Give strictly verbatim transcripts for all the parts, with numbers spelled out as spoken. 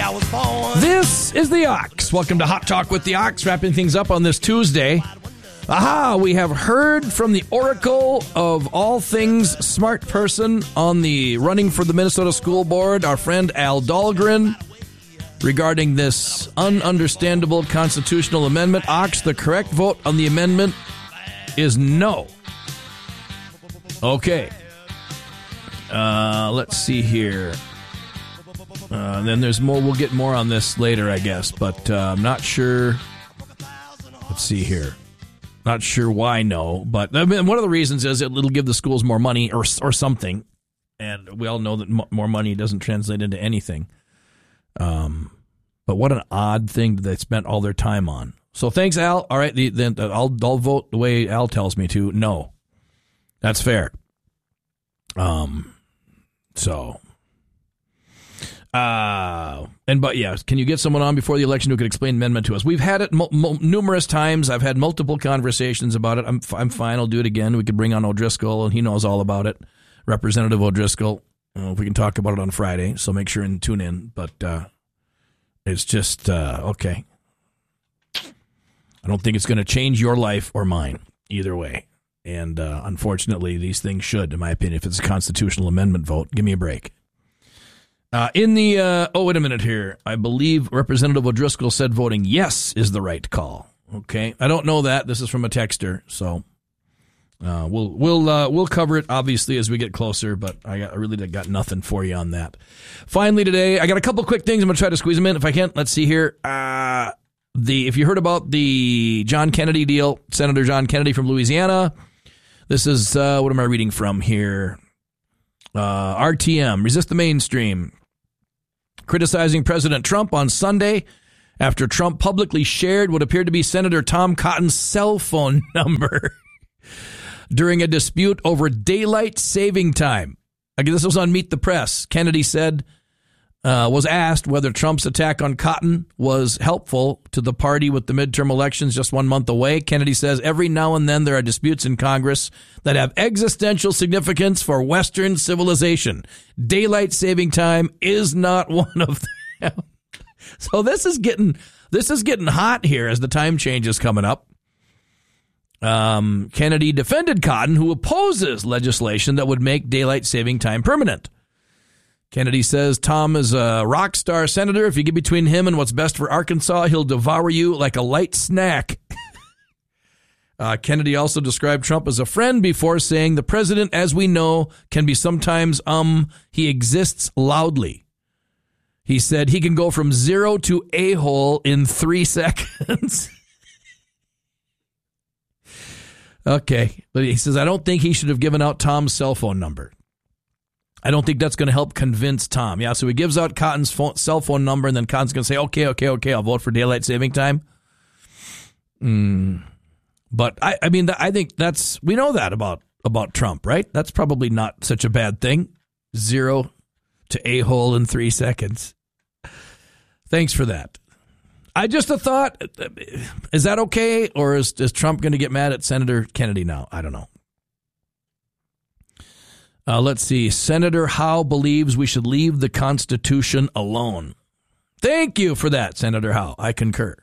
I was born. This is the Ox. Welcome to Hot Talk with the Ox, wrapping things up on this Tuesday. Aha, we have heard from the oracle of all things smart person on the running for the Minnesota School Board, our friend Al Dahlgren, regarding this ununderstandable constitutional amendment. Ox, the correct vote on the amendment is no. Okay. Uh, let's see here. Uh, and then there's more. We'll get more on this later, I guess. But uh, I'm not sure. Let's see here. Not sure why no. But I mean, one of the reasons is it'll give the schools more money or or something. And we all know that more money doesn't translate into anything. Um, but what an odd thing that they spent all their time on. So thanks, Al. All right, the, then I'll I'll vote the way Al tells me to. No, that's fair. Um, so, uh, and but yeah, can you get someone on before the election who could explain amendment to us? We've had it mo- mo- numerous times. I've had multiple conversations about it. I'm f- I'm fine. I'll do it again. We could bring on O'Driscoll, and he knows all about it. Representative O'Driscoll. Uh, we can talk about it on Friday, so make sure and tune in. But uh, it's just uh, okay. I don't think it's going to change your life or mine either way. And uh, unfortunately, these things should, in my opinion, if it's a constitutional amendment vote. Give me a break. Uh, in the, uh, oh, wait a minute here. I believe Representative O'Driscoll said voting yes is the right call. Okay. I don't know that. This is from a texter. So uh, we'll we'll uh, we'll cover it, obviously, as we get closer. But I, got, I really got nothing for you on that. Finally, today, I got a couple quick things. I'm going to try to squeeze them in if I can. Let's see here. Uh, the if you heard about the John Kennedy deal, Senator John Kennedy from Louisiana. This is, uh, what am I reading from here? Uh, R T M, Resist the Mainstream, criticizing President Trump on Sunday after Trump publicly shared what appeared to be Senator Tom Cotton's cell phone number during a dispute over daylight saving time. Again, this was on Meet the Press. Kennedy said, uh, was asked whether Trump's attack on Cotton was helpful to the party with the midterm elections just one month away. Kennedy says, every now and then there are disputes in Congress that have existential significance for Western civilization. Daylight saving time is not one of them. So this is getting this is getting hot here as the time change is coming up. Um, Kennedy defended Cotton, who opposes legislation that would make daylight saving time permanent. Kennedy says Tom is a rock star senator. If you get between him and what's best for Arkansas, he'll devour you like a light snack. uh, Kennedy also described Trump as a friend before saying the president, as we know, can be sometimes, um, he exists loudly. He said he can go from zero to a-hole in three seconds. Okay. But he says, I don't think he should have given out Tom's cell phone number. I don't think that's going to help convince Tom. Yeah, so he gives out Cotton's phone, cell phone number, and then Cotton's going to say, okay, okay, okay, I'll vote for daylight saving time. Mm. But, I, I mean, I think that's, we know that about, about Trump, right? That's probably not such a bad thing. Zero to a-hole in three seconds. Thanks for that. I just a thought, is that okay, or is, is Trump going to get mad at Senator Kennedy now? I don't know. Uh, let's see. Senator Howe believes we should leave the Constitution alone. Thank you for that, Senator Howe. I concur.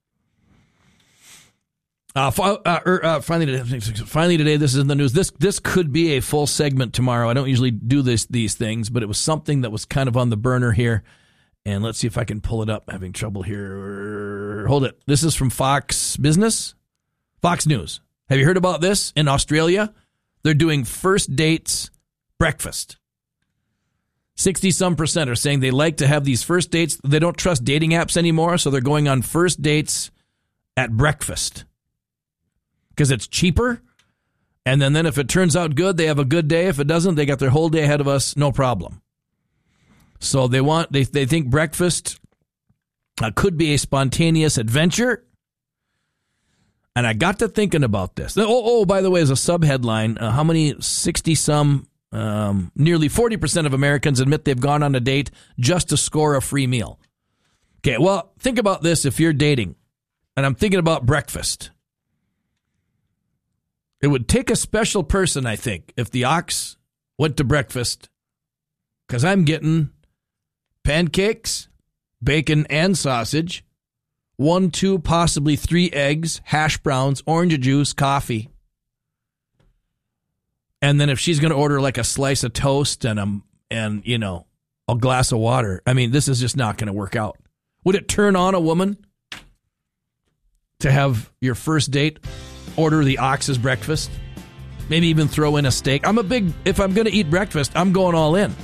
Uh, uh, uh, finally, today, finally today, this is in the news. This this could be a full segment tomorrow. I don't usually do this these things, but it was something that was kind of on the burner here. And let's see if I can pull it up. I'm having trouble here. Hold it. This is from Fox Business, Fox News. Have you heard about this? In Australia, they're doing first dates breakfast. sixty-some percent are saying they like to have these first dates. They don't trust dating apps anymore, so they're going on first dates at breakfast because it's cheaper. And then, then if it turns out good, they have a good day. If it doesn't, they got their whole day ahead of us, no problem. So they want they they think breakfast uh, could be a spontaneous adventure. And I got to thinking about this. Oh, oh by the way, as a subheadline, uh, how many sixty-some, um, nearly forty percent of Americans admit they've gone on a date just to score a free meal. Okay, well, think about this if you're dating. And I'm thinking about breakfast. It would take a special person, I think, if the ox went to breakfast, because I'm getting pancakes, bacon and sausage, one, two, possibly three eggs, hash browns, orange juice, coffee. And then if she's going to order like a slice of toast and a, and you know, a glass of water, I mean, this is just not going to work out. Would it turn on a woman to have your first date order the Ox's breakfast? Maybe even throw in a steak. I'm a big, if I'm going to eat breakfast, I'm going all in.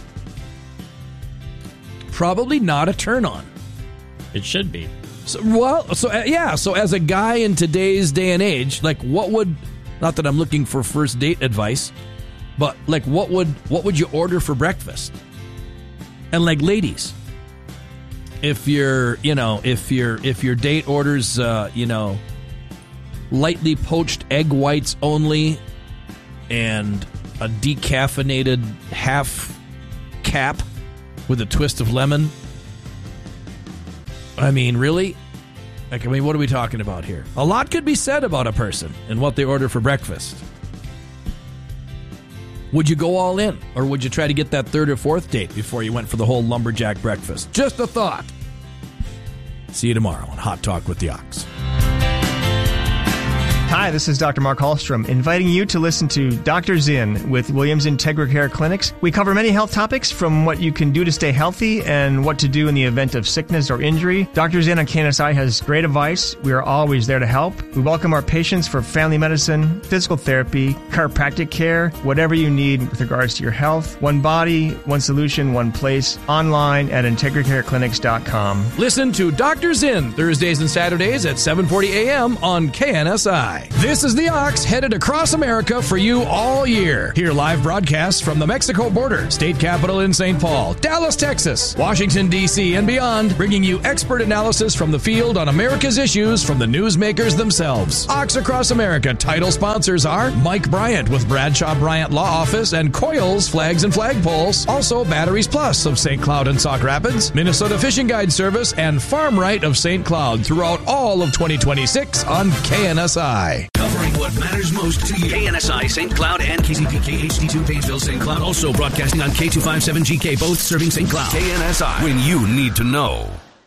Probably not a turn on. It should be. So, well, so uh, yeah, so as a guy in today's day and age, like what would, not that I'm looking for first date advice, but like what would, what would you order for breakfast? And like ladies, if you're, you know, if your if your date orders, uh, you know, lightly poached egg whites only and a decaffeinated half cap with a twist of lemon. I mean, really? Like, I mean, what are we talking about here? A lot could be said about a person and what they order for breakfast. Would you go all in, or would you try to get that third or fourth date before you went for the whole lumberjack breakfast? Just a thought. See you tomorrow on Hot Talk with the Ox. Hi, this is Doctor Mark Hallstrom, inviting you to listen to Doctor Zinn with Williams Integra Care Clinics. We cover many health topics, from what you can do to stay healthy and what to do in the event of sickness or injury. Doctor Zinn on K N S I has great advice. We are always there to help. We welcome our patients for family medicine, physical therapy, chiropractic care, whatever you need with regards to your health. One body, one solution, one place. Online at integra care clinics dot com. Listen to Doctor Zinn Thursdays and Saturdays at seven forty a.m. on K N S I. This is the Ox, headed across America for you all year. Hear live broadcasts from the Mexico border, state capital in Saint Paul, Dallas, Texas, Washington, D C, and beyond, bringing you expert analysis from the field on America's issues from the newsmakers themselves. Ox Across America title sponsors are Mike Bryant with Bradshaw Bryant Law Office and Coils Flags and Flagpoles. Also, Batteries Plus of Saint Cloud and Sauk Rapids, Minnesota Fishing Guide Service, and Farm Right of Saint Cloud throughout all of twenty twenty-six on K N S I. Covering what matters most to you. K N S I, Saint Cloud, and K C P K H D two, Painesville, Saint Cloud. Also broadcasting on K two fifty-seven G K, both serving Saint Cloud. K N S I, when you need to know.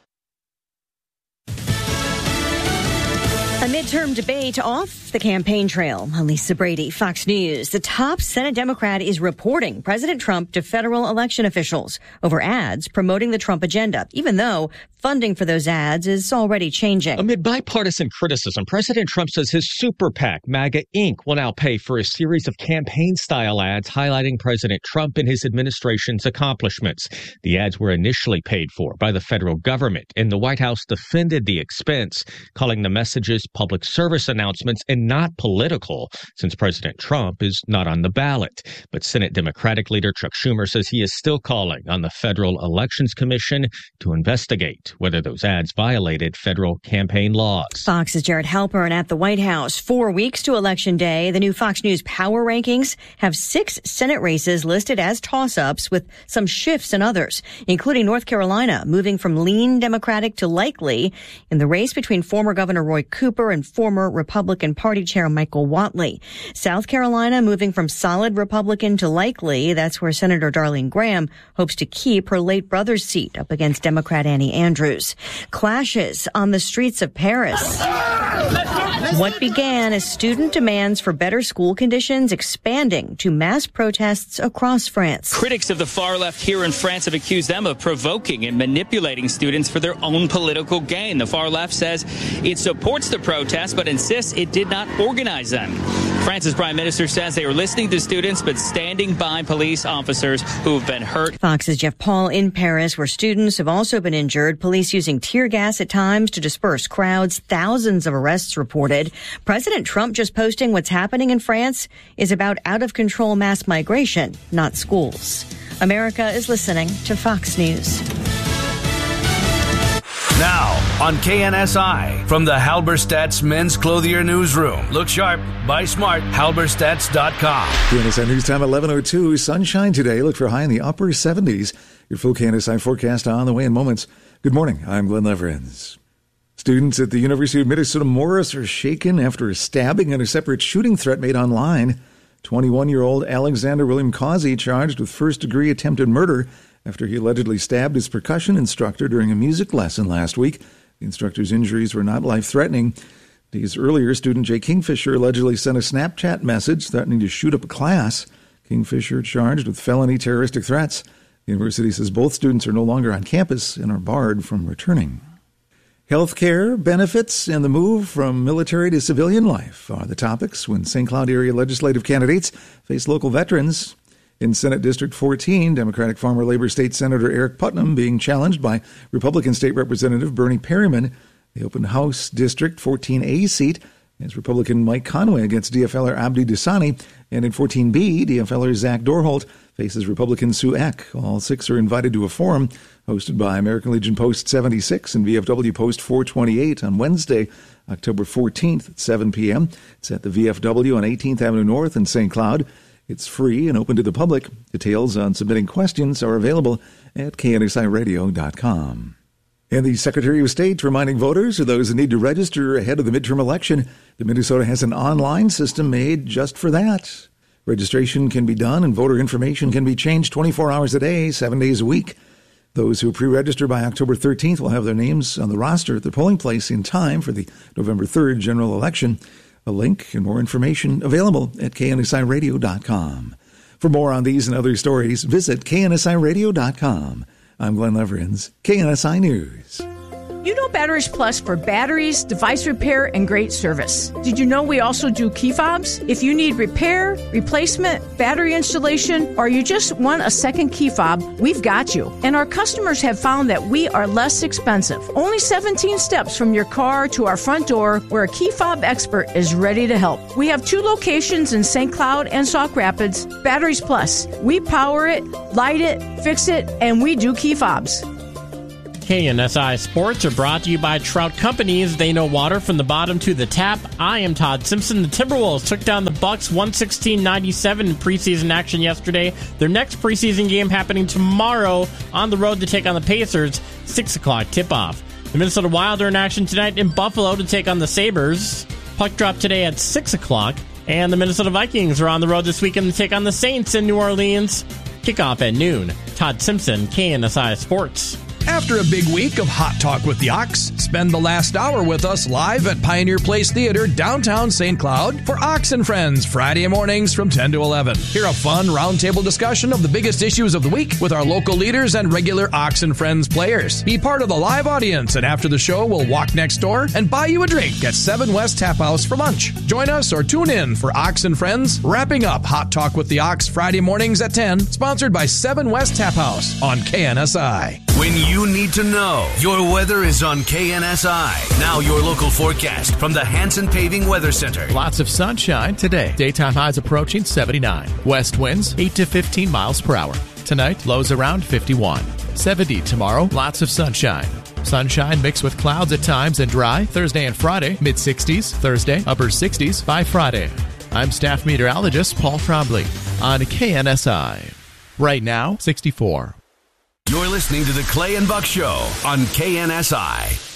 A midterm debate off the campaign trail. Lisa Brady, Fox News. The top Senate Democrat is reporting President Trump to federal election officials over ads promoting the Trump agenda, even though funding for those ads is already changing. Amid bipartisan criticism, President Trump says his super PAC, MAGA Incorporated, will now pay for a series of campaign-style ads highlighting President Trump and his administration's accomplishments. The ads were initially paid for by the federal government, and the White House defended the expense, calling the messages public service announcements and not political, since President Trump is not on the ballot. But Senate Democratic leader Chuck Schumer says he is still calling on the Federal Elections Commission to investigate whether those ads violated federal campaign laws. Fox's Jared Halpern at the White House. Four weeks to Election Day, the new Fox News Power Rankings have six Senate races listed as toss-ups, with some shifts in others, including North Carolina moving from lean Democratic to likely in the race between former Governor Roy Cooper and former Republican Party Chair Michael Whatley. South Carolina moving from solid Republican to likely. That's where Senator Darlene Graham hopes to keep her late brother's seat up against Democrat Annie Andrews. Clashes on the streets of Paris. What began as student demands for better school conditions expanding to mass protests across France. Critics of the far left here in France have accused them of provoking and manipulating students for their own political gain. The far left says it supports the protests but insists it did not organize them. France's prime minister says they were listening to students but standing by police officers who have been hurt. Fox's Jeff Paul in Paris, where students have also been injured. Police using tear gas at times to disperse crowds. Thousands of arrests reported. President Trump just posting what's happening in France is about out-of-control mass migration, not schools. America is listening to Fox News. Now, on K N S I, from the Halberstadt's Men's Clothier Newsroom. Look sharp, buy smart, halberstadts dot com. K N S I News Time, eleven oh two. Sunshine today. Look for high in the upper seventies. Your full K N S I forecast on the way in moments. Good morning. I'm Glenn Leverins. Students at the University of Minnesota Morris are shaken after a stabbing and a separate shooting threat made online. twenty-one-year-old Alexander William Causey charged with first-degree attempted murder after he allegedly stabbed his percussion instructor during a music lesson last week. The instructor's injuries were not life-threatening. Days earlier, student Jay Kingfisher allegedly sent a Snapchat message threatening to shoot up a class. Kingfisher charged with felony terroristic threats. The university says both students are no longer on campus and are barred from returning. Health care benefits and the move from military to civilian life are the topics when Saint Cloud area legislative candidates face local veterans. In Senate District fourteen, Democratic former Labor State Senator Eric Putnam being challenged by Republican State Representative Bernie Perryman. The open House District fourteen A seat is Republican Mike Conway against D F L er Abdi Dissani. And in fourteen B, D F L er Zach Dorholt faces Republican Sue Eck. All six are invited to a forum hosted by American Legion Post seventy-six and V F W Post four twenty-eight on Wednesday, October fourteenth at seven p.m. It's at the V F W on eighteenth Avenue North in Saint Cloud. It's free and open to the public. Details on submitting questions are available at K N S I radio dot com. And the Secretary of State reminding voters or those who need to register ahead of the midterm election that Minnesota has an online system made just for that. Registration can be done and voter information can be changed twenty-four hours a day, seven days a week. Those who pre-register by October thirteenth will have their names on the roster at the polling place in time for the November third general election. A link and more information available at K N S I radio dot com. For more on these and other stories, visit K N S I radio dot com. I'm Glenn Leverins, K N S I News. You know Batteries Plus for batteries, device repair, and great service. Did you know we also do key fobs? If you need repair, replacement, battery installation, or you just want a second key fob, we've got you. And our customers have found that we are less expensive. Only seventeen steps from your car to our front door, where a key fob expert is ready to help. We have two locations in Saint Cloud and Sauk Rapids. Batteries Plus. We power it, light it, fix it, and we do key fobs. K N S I Sports are brought to you by Trout Companies. They know water from the bottom to the tap. I am Todd Simpson. The Timberwolves took down the Bucks one sixteen ninety-seven in preseason action yesterday. Their next preseason game happening tomorrow on the road to take on the Pacers. six o'clock tip-off. The Minnesota Wild are in action tonight in Buffalo to take on the Sabres. Puck drop today at six o'clock. And the Minnesota Vikings are on the road this weekend to take on the Saints in New Orleans. Kickoff at noon. Todd Simpson, K N S I Sports. After a big week of Hot Talk with the Ox, spend the last hour with us live at Pioneer Place Theater, downtown Saint Cloud, for Ox and Friends, Friday mornings from ten to eleven. Hear a fun roundtable discussion of the biggest issues of the week with our local leaders and regular Ox and Friends players. Be part of the live audience, and after the show, we'll walk next door and buy you a drink at seven West Tap House for lunch. Join us or tune in for Ox and Friends, wrapping up Hot Talk with the Ox Friday mornings at ten, sponsored by seven West Tap House on K N S I. When you need to know, your weather is on K N S I. Now your local forecast from the Hanson Paving Weather Center. Lots of sunshine today. Daytime highs approaching seventy-nine. West winds eight to fifteen miles per hour. Tonight, lows around fifty-one. seventy tomorrow, lots of sunshine. Sunshine mixed with clouds at times and dry. Thursday and Friday, mid-sixties. Thursday, upper sixties by Friday. I'm staff meteorologist Paul Trombley on K N S I. Right now, sixty-four. You're listening to the Clay and Buck Show on K N S I.